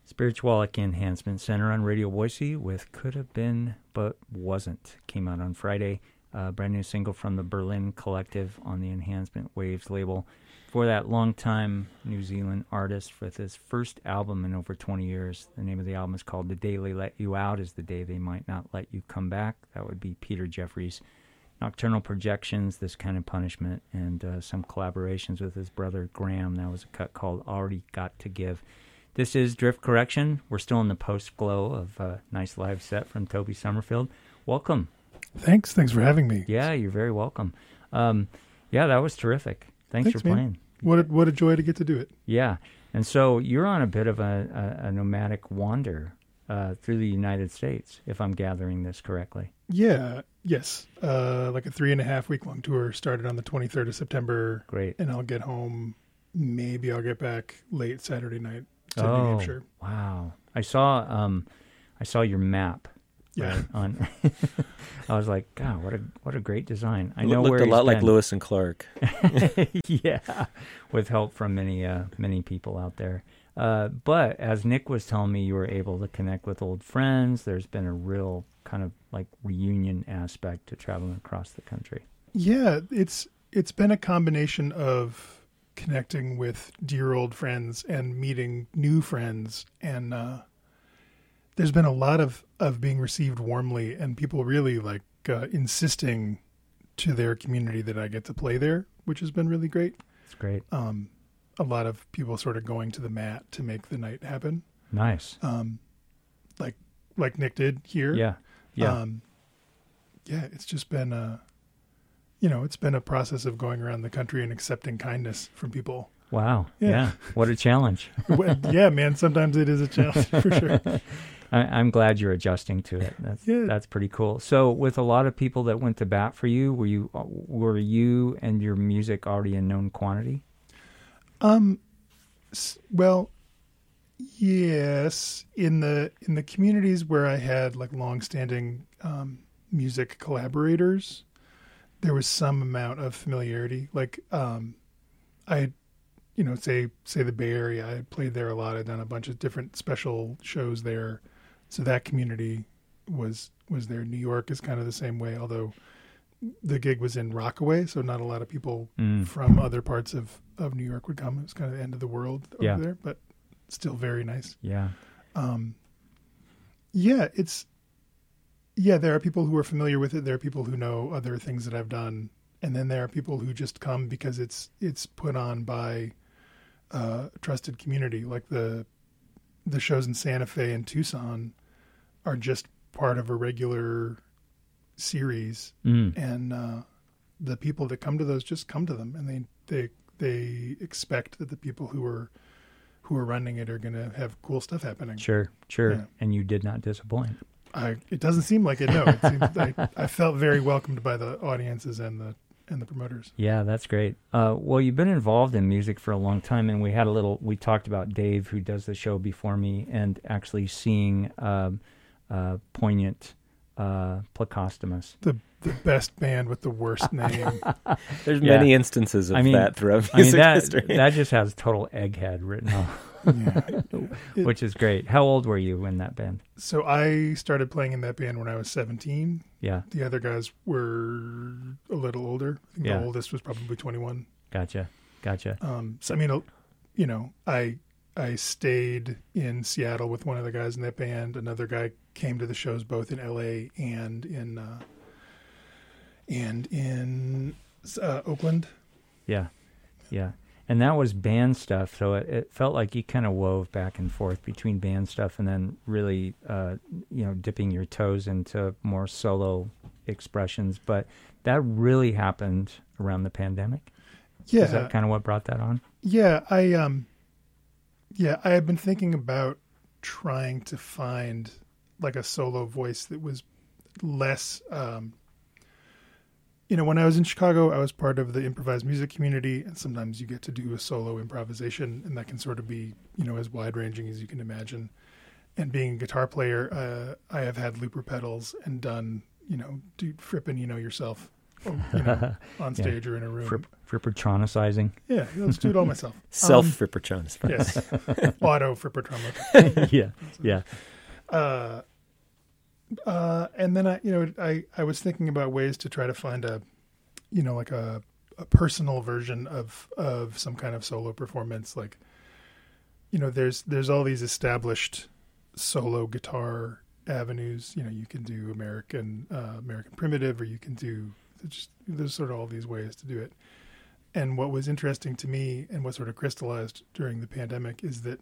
Spiritualic Enhancement Center on Radio Boise with Could Have Been But Wasn't. Came out on Friday. Brand new single from the Berlin Collective on the Enhancement Waves label. For that long-time New Zealand artist with his first album in over 20 years. The name of the album is called The Day They Let You Out is the Day They Might Not Let You Come Back. That would be Peter Jeffries. Nocturnal Projections, This Kind of Punishment, and some collaborations with his brother Graham. That was a cut called Already Got to Give. This is Drift Correction. We're still in the post-glow of a nice live set from Toby Summerfield. Welcome. Thanks for having me. Yeah, you're very welcome. Yeah, that was terrific. Thanks for playing. Man. What a joy to get to do it. Yeah, and so you're on a bit of a nomadic wander through the United States, if I'm gathering this correctly. Yeah, yes. Like a 3.5 week long tour started on the 23rd of September. Great. And I'll get home, maybe I'll get back late Saturday night to New Hampshire. Wow. I saw your map. Yeah. Right, I was like, God, what a great design. I know looked a lot like Lewis and Clark. Yeah, with help from many people out there. But as Nick was telling me, you were able to connect with old friends. There's been a real kind of like reunion aspect to traveling across the country. Yeah, it's been a combination of connecting with dear old friends and meeting new friends, and there's been a lot of being received warmly and people really like insisting to their community that I get to play there, which has been really great. It's great. A lot of people sort of going to the mat to make the night happen. Nice. Like Nick did here. Yeah. Yeah. Yeah, it's just been it's been a process of going around the country and accepting kindness from people. Wow. Yeah. What a challenge. Yeah, man. Sometimes it is a challenge for sure. I'm glad you're adjusting to it. That's pretty cool. So with a lot of people that went to bat for you, were you and your music already a known quantity? Well, yes. In the communities where I had like long-standing music collaborators, there was some amount of familiarity. Like I say the Bay Area, I played there a lot. I'd done a bunch of different special shows there. So that community was there. New York is kind of the same way, although the gig was in Rockaway, so not a lot of people from other parts of New York would come. It was kind of the end of the world over there, but still very nice. Yeah. There are people who are familiar with it. There are people who know other things that I've done. And then there are people who just come because it's put on by a trusted community. Like the shows in Santa Fe and Tucson are just part of a regular series. And the people that come to those just come to them, and they expect that the people who are running it are going to have cool stuff happening. Sure. Yeah. And you did not disappoint. It doesn't seem like it. No, it seems I felt very welcomed by the audiences and the promoters. Yeah, that's great. Well, you've been involved in music for a long time, and we talked about Dave, who does the show before me, and actually seeing Poignant Placostomus. The best band with the worst name. There's many instances of that throughout music history. That just has total egghead written on. Which is great. How old were you in that band? So I started playing in that band when I was 17. Yeah. The other guys were a little older. I think the oldest was probably 21. Gotcha. So I mean, I stayed in Seattle with one of the guys in that band. Another guy came to the shows both in LA and in Oakland. Yeah. And that was band stuff, so it felt like you kind of wove back and forth between band stuff and then really, dipping your toes into more solo expressions. But that really happened around the pandemic. Yeah, is that kind of what brought that on? Yeah, I had been thinking about trying to find like a solo voice that was less. When I was in Chicago, I was part of the improvised music community, and sometimes you get to do a solo improvisation, and that can sort of be, as wide-ranging as you can imagine. And being a guitar player, I have had looper pedals and done, do frippin', yourself on stage or in a room. Frippertronicizing. Yeah, let's do it all myself. Self-frippertronicizing. Yes, auto-frippertronicizing. Yeah. And then I was thinking about ways to try to find a personal version of some kind of solo performance. Like, there's all these established solo guitar avenues. You can do American primitive, or you can do there's sort of all these ways to do it. And what was interesting to me and what sort of crystallized during the pandemic is that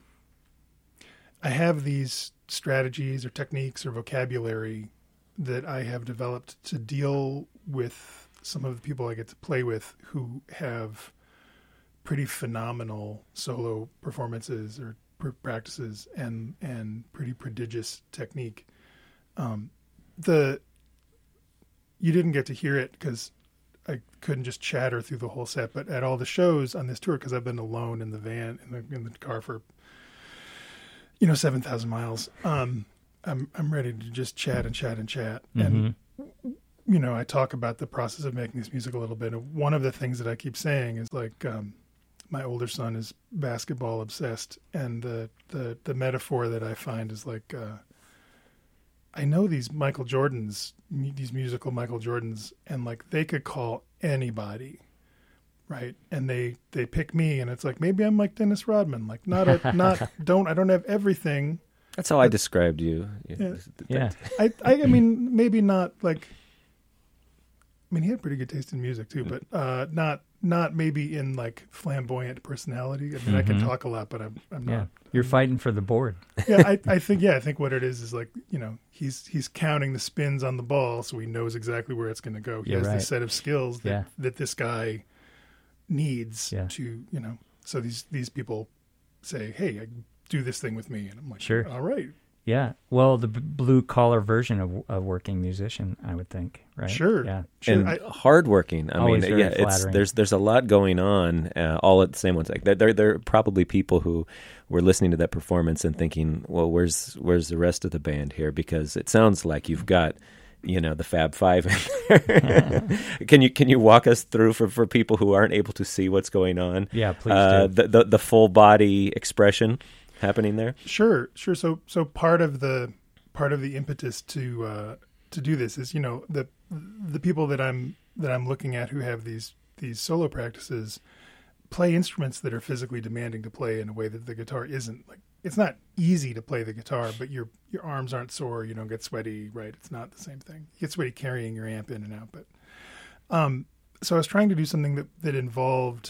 I have these strategies or techniques or vocabulary that I have developed to deal with some of the people I get to play with who have pretty phenomenal solo performances or practices and pretty prodigious technique. You didn't get to hear it because I couldn't just chatter through the whole set, but at all the shows on this tour, because I've been alone in the van in the car for 7,000 miles. I'm ready to just chat. Mm-hmm. And I talk about the process of making this music a little bit. And one of the things that I keep saying is like, my older son is basketball obsessed, and the metaphor that I find is like, I know these Michael Jordans, these musical Michael Jordans, and like they could call anybody, right? And they pick me, and it's like maybe I'm like Dennis Rodman, like I don't have everything. That's how I described you. Yeah. I mean maybe not like. I mean he had pretty good taste in music too, but not maybe in like flamboyant personality. I mean I can talk a lot, but I'm not. You're fighting for the board. Yeah, I think what it is like, he's counting the spins on the ball, so he knows exactly where it's going to go. He has this set of skills that this guy needs to, so these people say, hey, do this thing with me. And I'm like, sure. All right. Yeah. Well, the blue collar version of a working musician, I would think, right? Sure. Yeah. Sure. And hardworking. I mean, there's a lot going on all at the same once. Like there are probably people who were listening to that performance and thinking, well, where's the rest of the band here? Because it sounds like you've got, the Fab Five in there. Can you walk us through for people who aren't able to see what's going on? Yeah, please do. The full body expression happening there? Sure. So part of the impetus to do this is, the people that I'm looking at who have these solo practices play instruments that are physically demanding to play in a way that the guitar isn't. Like, it's not easy to play the guitar, but your arms aren't sore, you don't get sweaty, right? It's not the same thing. You get sweaty carrying your amp in and out, but so I was trying to do something that involved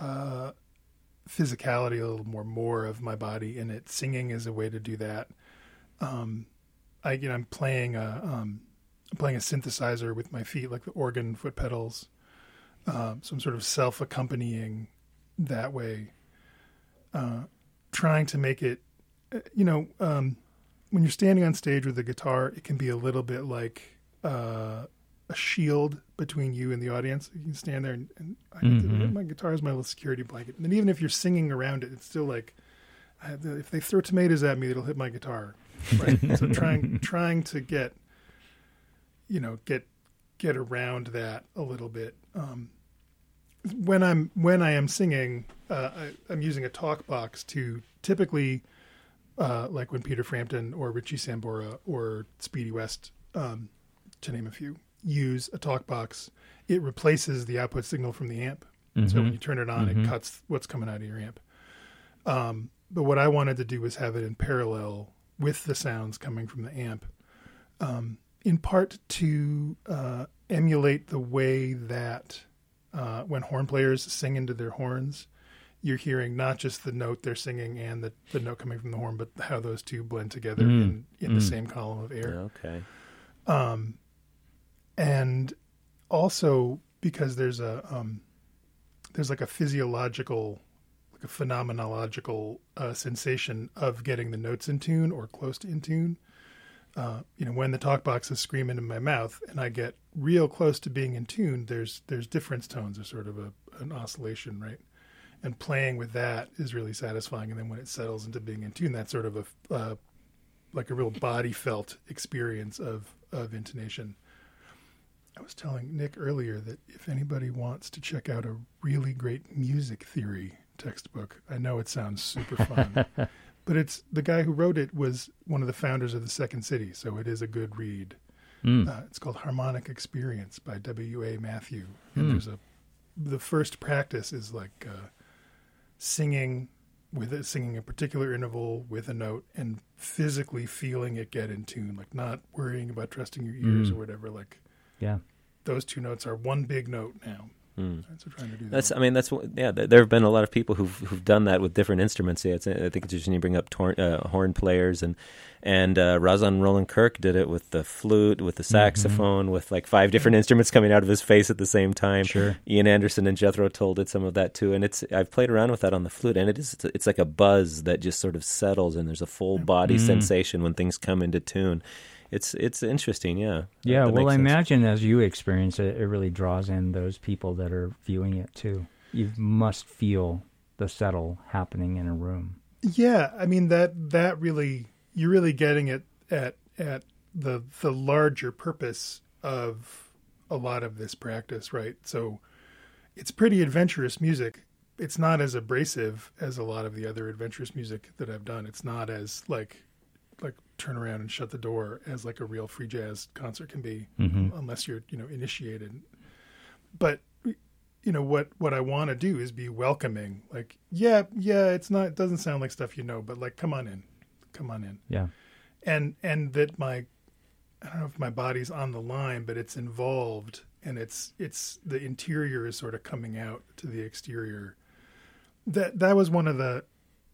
physicality a little more of my body in it. Singing is a way to do that. I'm playing a synthesizer with my feet, like the organ foot pedals. So I'm sort of self-accompanying that way, trying to make it, when you're standing on stage with a guitar, it can be a little bit like a shield between you and the audience. You can stand there and my guitar is my little security blanket. And even if you're singing around it, it's still like, if they throw tomatoes at me, it'll hit my guitar. Right. So trying to get around that a little bit. When I am singing, I'm using a talk box to typically, like when Peter Frampton or Richie Sambora or Speedy West, to name a few, use a talk box. It replaces the output signal from the amp. So when you turn it on, it cuts what's coming out of your amp. But what I wanted to do was have it in parallel with the sounds coming from the amp, in part to emulate the way that when horn players sing into their horns, you're hearing not just the note they're singing and the note coming from the horn, but how those two blend together in the same column of air. Okay. And also because there's like a physiological, like a phenomenological sensation of getting the notes in tune or close to in tune. When the talk box is screaming in my mouth and I get real close to being in tune, there's difference tones. There's sort of an oscillation, right? And playing with that is really satisfying. And then when it settles into being in tune, that's sort of like a real body felt experience of intonation. I was telling Nick earlier that if anybody wants to check out a really great music theory textbook, I know it sounds super fun, but it's the guy who wrote it was one of the founders of the Second City, so it is a good read. It's called Harmonic Experience by W.A. Matthew, and the first practice is like singing a particular interval with a note and physically feeling it get in tune, like not worrying about trusting your ears or whatever. Like, those two notes are one big note now. So trying to do that. There have been a lot of people who've done that with different instruments. I think it's interesting you bring up horn players, and Razan Roland Kirk did it with the flute, with the saxophone, with like 5 different instruments coming out of his face at the same time. Sure. Ian Anderson and Jethro Tull did some of that too, and I've played around with that on the flute, and it's like a buzz that just sort of settles, and there's a full body sensation when things come into tune. It's interesting, yeah. Yeah, well, I imagine as you experience it, it really draws in those people that are viewing it too. You must feel the settle happening in a room. Yeah, I mean that really, you're really getting it at the larger purpose of a lot of this practice, right? So it's pretty adventurous music. It's not as abrasive as a lot of the other adventurous music that I've done. It's not as like turn around and shut the door as like a real free jazz concert can be, unless you're, initiated. But, what I want to do is be welcoming. Like, it doesn't sound like stuff but like, come on in. Yeah. And that I don't know if my body's on the line, but it's involved, and it's the interior is sort of coming out to the exterior. That was one of the,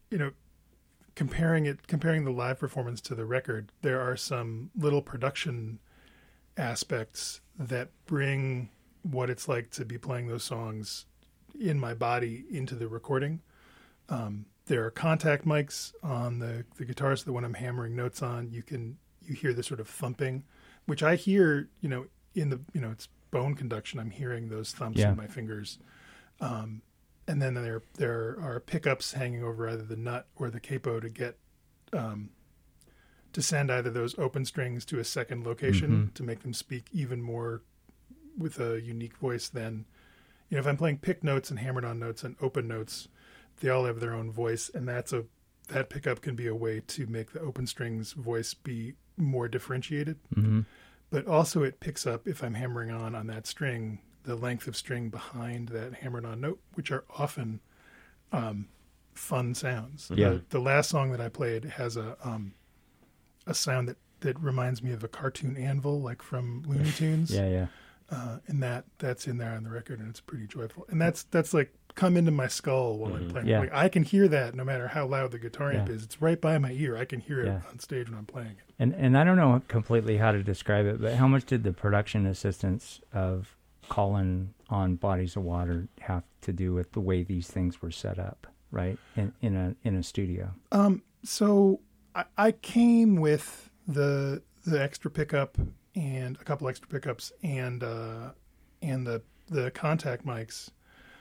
comparing the live performance to the record, there are some little production aspects that bring what it's like to be playing those songs in my body into the recording. There are contact mics on the guitars, the one I'm hammering notes on. You hear the sort of thumping, which I hear, in the, it's bone conduction. I'm hearing those thumps in my fingers. And then there are pickups hanging over either the nut or the capo to get to send either those open strings to a second location to make them speak even more with a unique voice than, if I'm playing pick notes and hammered on notes and open notes, they all have their own voice, and that pickup can be a way to make the open strings voice be more differentiated. But also it picks up, if I'm hammering on that string, the length of string behind that hammered on note, which are often fun sounds. Yeah. The last song that I played has a sound that reminds me of a cartoon anvil, like from Looney Tunes. And that's in there on the record, and it's pretty joyful. And that's like come into my skull while I'm playing. Yeah. Like, I can hear that no matter how loud the guitar amp is. It's right by my ear. I can hear it on stage when I'm playing it. And I don't know completely how to describe it, but how much did the production assistance of Colin on Bodies of Water have to do with the way these things were set up, right, in a studio? So I came with the extra pickup and a couple extra pickups and the contact mics.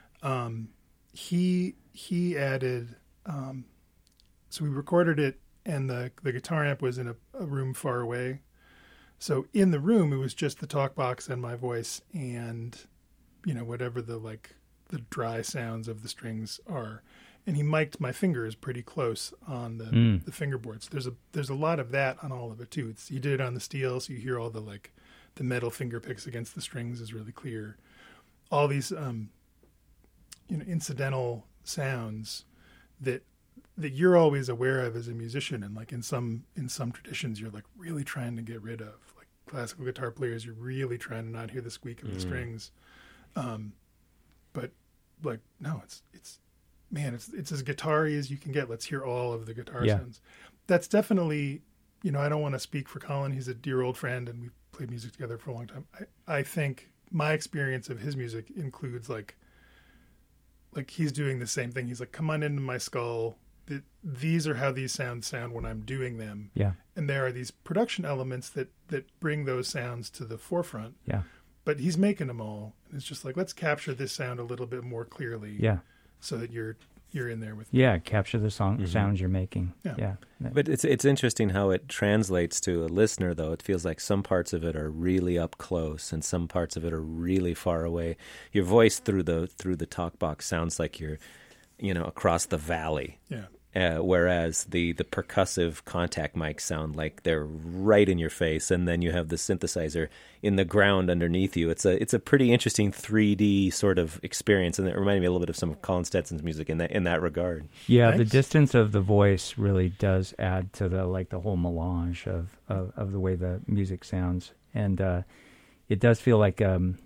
He added. So we recorded it, and the guitar amp was in a room far away. So in the room, it was just the talk box and my voice, and whatever the dry sounds of the strings are. And he mic'd my fingers pretty close on the fingerboards. There's a lot of that on all of it too. He did it on the steel, so you hear all the metal finger picks against the strings is really clear. All these incidental sounds that you're always aware of as a musician, and in some traditions you're really trying to get rid of. Like classical guitar players, you're really trying to not hear the squeak of the strings. But no, it's as guitar-y as you can get. Let's hear all of the guitar sounds. That's definitely, I don't want to speak for Colin. He's a dear old friend, and we've played music together for a long time. I think my experience of his music includes he's doing the same thing. He's like, come on into my skull. These are how these sounds sound when I'm doing them. Yeah. And there are these production elements that bring those sounds to the forefront. Yeah. But he's making them all. And it's just let's capture this sound a little bit more clearly. Yeah. So that you're you're in there with capture the sounds you're making. Yeah. But it's interesting how it translates to a listener, though. It feels like some parts of it are really up close and some parts of it are really far away. Your voice through the talk box sounds like you're, across the valley. Yeah. Whereas the percussive contact mics sound like they're right in your face, and then you have the synthesizer in the ground underneath you. It's a pretty interesting 3D sort of experience, and it reminded me a little bit of some of Colin Stetson's music in that regard. Yeah, nice. The distance of the voice really does add to the whole melange of the way the music sounds, and it does feel like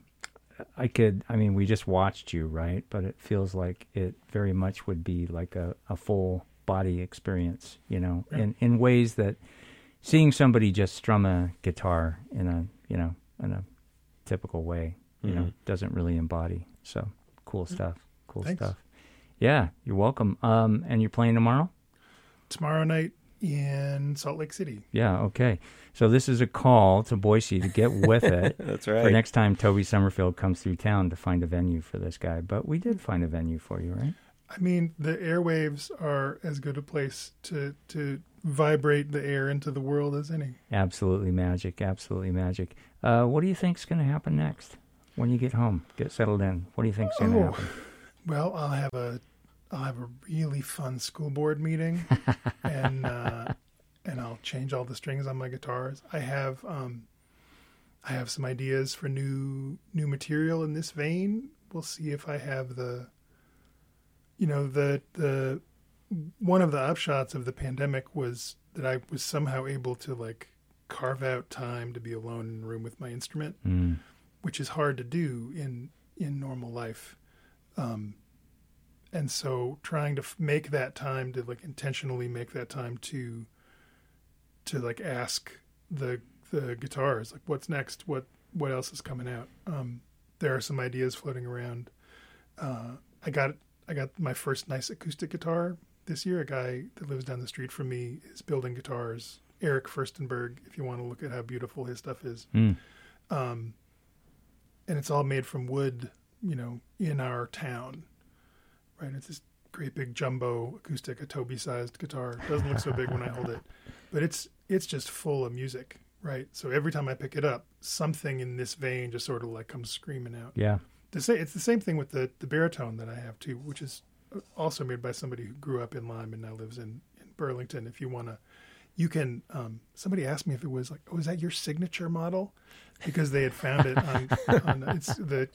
we just watched you, right? But it feels like it very much would be like a full body experience, in ways that seeing somebody just strum a guitar in a typical way, doesn't really embody. So cool stuff. Thanks. Stuff. Yeah, you're welcome. And you're playing tomorrow? Tomorrow night in Salt Lake City. Yeah, okay. So this is a call to Boise to get with it. That's right. For next time Toby Summerfield comes through town to find a venue for this guy. But we did find a venue for you, right? I mean, the airwaves are as good a place to vibrate the air into the world as any. Absolutely magic. What do you think's going to happen next when you get home, get settled in? What do you think's going to happen? Well, I'll have a really fun school board meeting, and I'll change all the strings on my guitars. I have some ideas for new material in this vein. We'll see if I have the one of the upshots of the pandemic was that I was somehow able to carve out time to be alone in a room with my instrument, which is hard to do in normal life. And so trying to make that time to intentionally make that time to ask the guitars, what's next? What else is coming out? There are some ideas floating around. I got my first nice acoustic guitar this year. A guy that lives down the street from me is building guitars. Eric Furstenberg, if you want to look at how beautiful his stuff is. And it's all made from wood, in our town, right? It's this great big jumbo acoustic, a Toby-sized guitar. It doesn't look so big when I hold it, but it's just full of music, right? So every time I pick it up, something in this vein just sort of comes screaming out. Yeah. It's the same thing with the baritone that I have too, which is also made by somebody who grew up in Lyme and now lives in Burlington. If you want to, you can. Somebody asked me if it was is that your signature model? Because they had found it on it's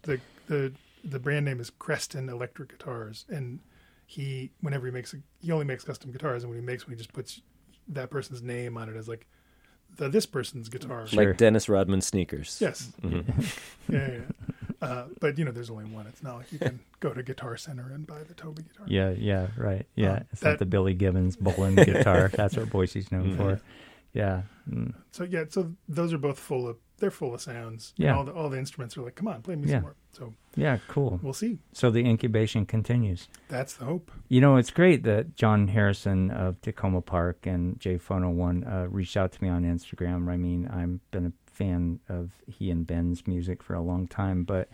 the brand name is Creston Electric Guitars, and he only makes custom guitars, and when he just puts that person's name on it as this person's guitar, like Dennis Rodman sneakers. Yes. Mm-hmm. Yeah. But there's only one. It's not like you can go to Guitar Center and buy the Toby guitar. Yeah, right. Yeah, it's not the Billy Gibbons Bolin guitar. That's what Boise's known for. Yeah. Mm. So those are both full of sounds. Yeah. All the instruments are come on, play me some more. So yeah, cool. We'll see. So the incubation continues. That's the hope. It's great that John Harrison of Tacoma Park and J-Phono1 reached out to me on Instagram. I mean, I've been a fan of he and Ben's music for a long time, but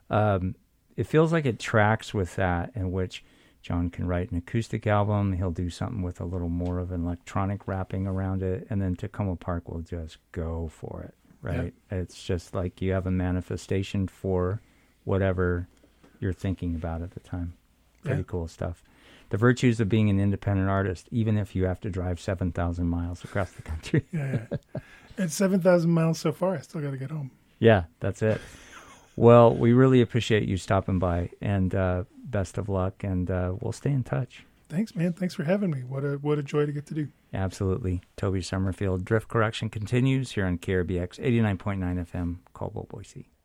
it feels like it tracks with that, in which John can write an acoustic album. He'll do something with a little more of an electronic wrapping around it, and then Tacoma Park will just go for it, right? Yeah. It's just like you have a manifestation for whatever you're thinking about at the time. Pretty cool stuff. The virtues of being an independent artist, even if you have to drive 7,000 miles across the country. Yeah. It's 7,000 miles so far. I still got to get home. Yeah, that's it. Well, we really appreciate you stopping by, and best of luck, and we'll stay in touch. Thanks, man. Thanks for having me. What a joy to get to do. Absolutely. Toby Summerfield. Drift Correction continues here on KRBX 89.9 FM, Caldwell, Boise.